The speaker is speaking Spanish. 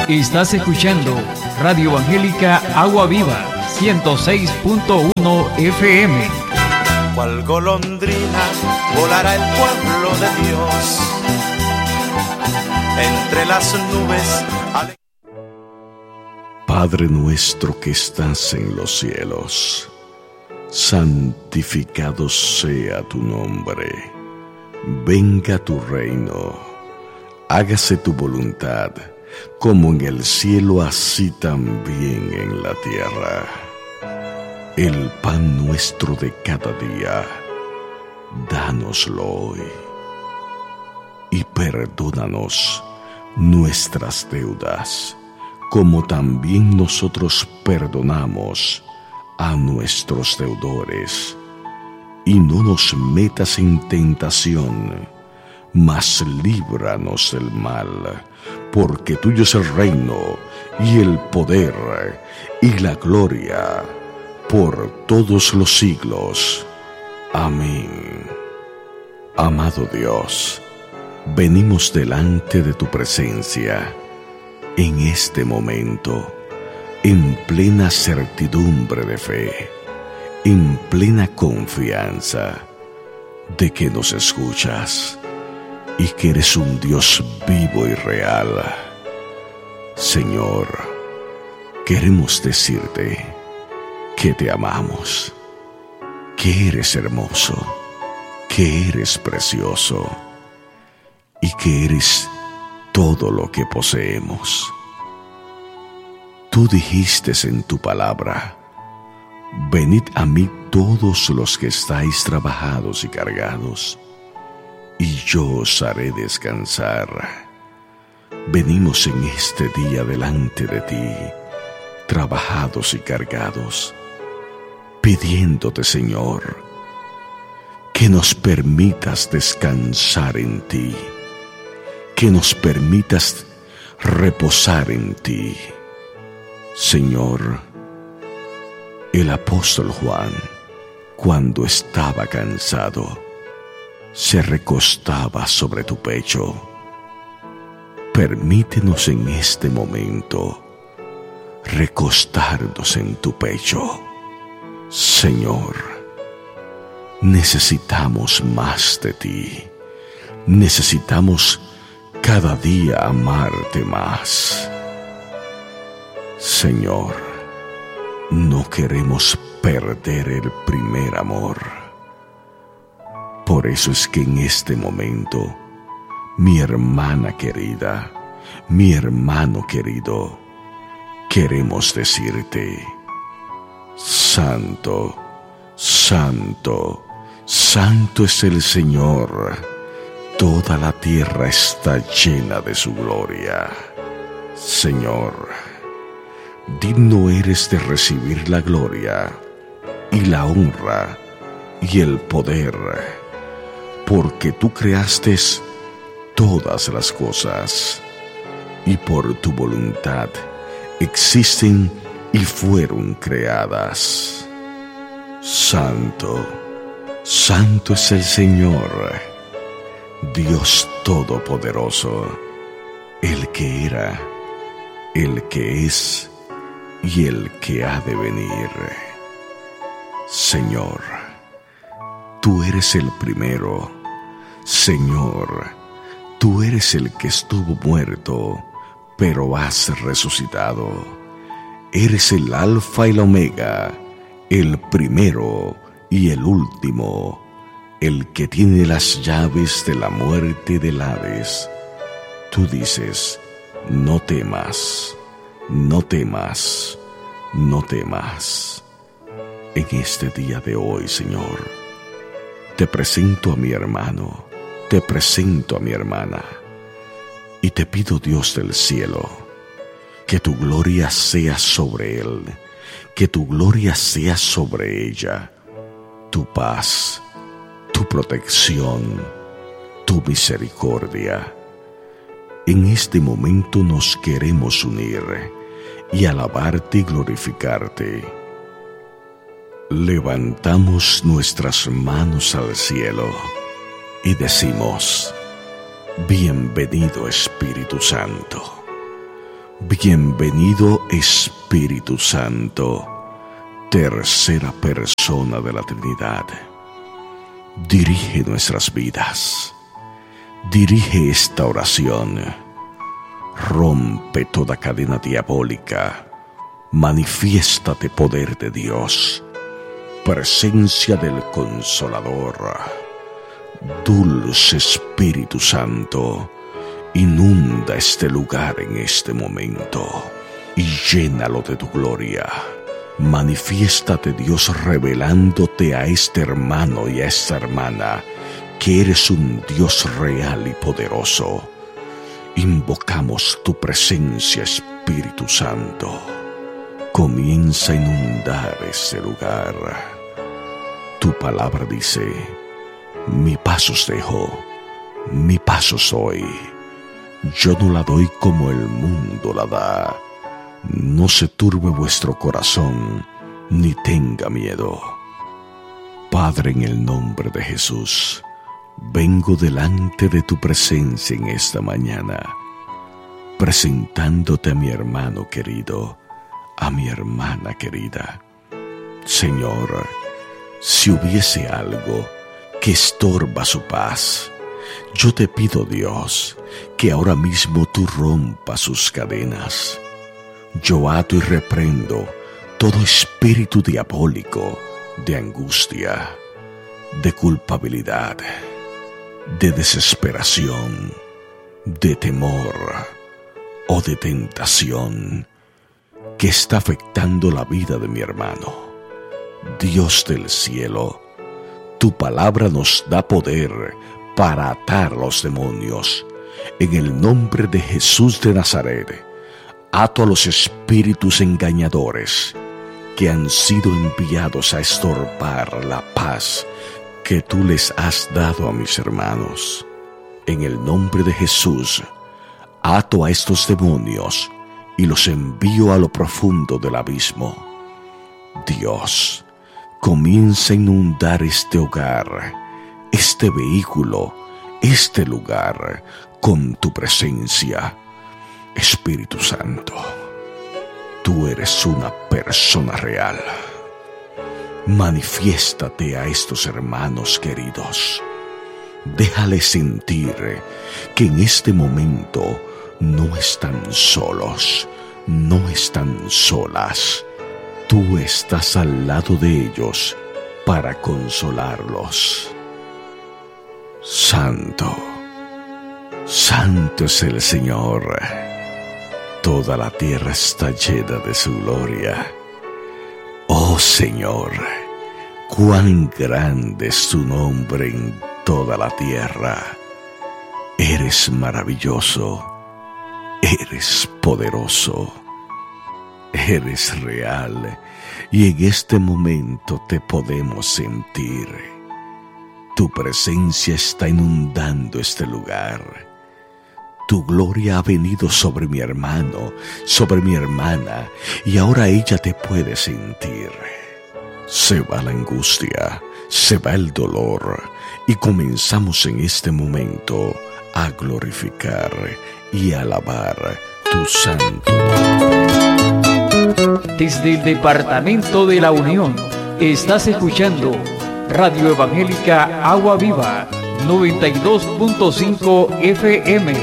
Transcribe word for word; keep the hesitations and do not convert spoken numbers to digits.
Estás escuchando Radio Evangélica Agua Viva ciento seis punto uno F M. Cual golondrina volará el pueblo de Dios entre las nubes. Ale- Padre nuestro que estás en los cielos, santificado sea tu nombre. Venga tu reino, hágase tu voluntad, como en el cielo, así también en la tierra. El pan nuestro de cada día, dánoslo hoy. Y perdónanos nuestras deudas, como también nosotros perdonamos a nuestros deudores. Y no nos metas en tentación, mas líbranos del mal, porque tuyo es el reino, y el poder, y la gloria, por todos los siglos. Amén. Amado Dios, venimos delante de tu presencia, en este momento, en plena certidumbre de fe, en plena confianza de que nos escuchas y que eres un Dios vivo y real. Señor, queremos decirte que te amamos, que eres hermoso, que eres precioso y que eres todo lo que poseemos. Tú dijiste en tu palabra: venid a mí todos los que estáis trabajados y cargados, y yo os haré descansar. Venimos en este día delante de ti, trabajados y cargados, pidiéndote, Señor, que nos permitas descansar en ti, que nos permitas reposar en ti. Señor, el apóstol Juan, cuando estaba cansado, se recostaba sobre tu pecho. Permítenos en este momento recostarnos en tu pecho. Señor, necesitamos más de ti. Necesitamos cada día amarte más. Señor, no queremos perder el primer amor. Por eso es que en este momento, mi hermana querida, mi hermano querido, queremos decirte: Santo, Santo, Santo es el Señor. Toda la tierra está llena de su gloria. Señor, digno eres de recibir la gloria y la honra y el poder, porque tú creaste todas las cosas, y por tu voluntad existen y fueron creadas. Santo, Santo es el Señor, Dios Todopoderoso, el que era, el que es y el que ha de venir. Señor, tú eres el primero. Señor, tú eres el que estuvo muerto, pero has resucitado. Eres el Alfa y la Omega, el primero y el último, el que tiene las llaves de la muerte y del Hades. Tú dices: no temas, no temas, no temas. En este día de hoy, Señor, te presento a mi hermano, te presento a mi hermana, y te pido, Dios del cielo, que tu gloria sea sobre él, que tu gloria sea sobre ella, tu paz, tu protección, tu misericordia. En este momento nos queremos unir y alabarte y glorificarte. Levantamos nuestras manos al cielo y decimos: bienvenido Espíritu Santo, Bienvenido Espíritu Santo, tercera persona de la Trinidad. Dirige nuestras vidas. Dirige esta oración. Rompe toda cadena diabólica. Manifiéstate poder de Dios. Presencia del Consolador. Dulce Espíritu Santo, inunda este lugar en este momento y llénalo de tu gloria. Manifiéstate, Dios, revelándote a este hermano y a esta hermana que eres un Dios real y poderoso. Invocamos tu presencia, Espíritu Santo. Comienza a inundar este lugar. Tu palabra dice: mi paz os dejo, mi paz os doy. Yo no la doy como el mundo la da. No se turbe vuestro corazón, ni tenga miedo. Padre, en el nombre de Jesús, vengo delante de tu presencia en esta mañana, presentándote a mi hermano querido, a mi hermana querida. Señor, si hubiese algo que estorba su paz, yo te pido, Dios, que ahora mismo tú rompas sus cadenas. Yo ato y reprendo todo espíritu diabólico de angustia, de culpabilidad, de desesperación, de temor o de tentación que está afectando la vida de mi hermano. Dios del cielo, tu palabra nos da poder para atar a los demonios. En el nombre de Jesús de Nazaret, ato a los espíritus engañadores que han sido enviados a estorbar la paz que tú les has dado a mis hermanos. En el nombre de Jesús, ato a estos demonios y los envío a lo profundo del abismo. Dios, comienza a inundar este hogar, este vehículo, este lugar con tu presencia. Espíritu Santo, tú eres una persona real. Manifiéstate a estos hermanos queridos. Déjales sentir que en este momento no están solos, no están solas. Tú estás al lado de ellos para consolarlos. Santo, santo es el Señor. Toda la tierra está llena de su gloria. Oh Señor, cuán grande es tu nombre en toda la tierra. Eres maravilloso, eres poderoso, eres real, y en este momento te podemos sentir. Tu presencia está inundando este lugar. Tu gloria ha venido sobre mi hermano, sobre mi hermana, y ahora ella te puede sentir. Se va la angustia, se va el dolor, y comenzamos en este momento a glorificar y alabar tu santo nombre. Desde el Departamento de la Unión, estás escuchando Radio Evangélica Agua Viva, noventa y dos punto cinco F M.